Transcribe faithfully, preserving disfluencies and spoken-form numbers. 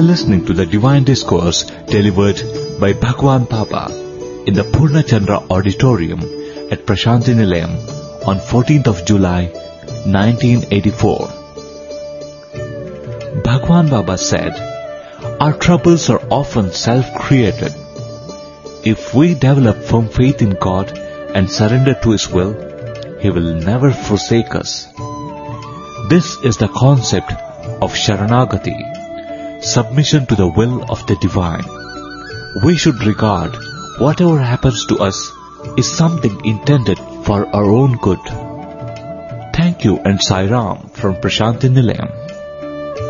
were listening to the Divine Discourse delivered by Bhagwan Baba in the Purnachandra Auditorium at Prashanti Nilayam on fourteenth of July nineteen eighty-four. Bhagwan Baba said, "Our troubles are often self-created. If we develop firm faith in God and surrender to His will, He will never forsake us." This is the concept of Sharanagati, submission to the will of the Divine. We should regard whatever happens to us is something intended for our own good. Thank you and Sai Ram from Prashanti Nilayam.